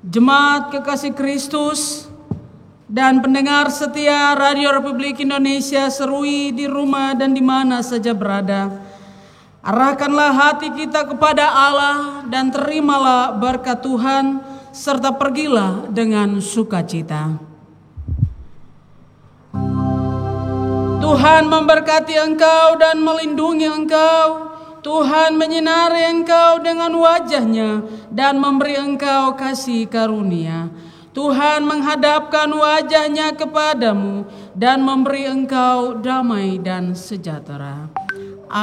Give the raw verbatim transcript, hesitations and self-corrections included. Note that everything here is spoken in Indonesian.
Jemaat kekasih Kristus dan pendengar setia Radio Republik Indonesia Serui di rumah dan di mana saja berada, arahkanlah hati kita kepada Allah dan terimalah berkat Tuhan serta pergilah dengan sukacita. Tuhan memberkati engkau dan melindungi engkau. Tuhan menyinari engkau dengan wajah-Nya dan memberi engkau kasih karunia. Tuhan menghadapkan wajah-Nya kepadamu dan memberi engkau damai dan sejahtera.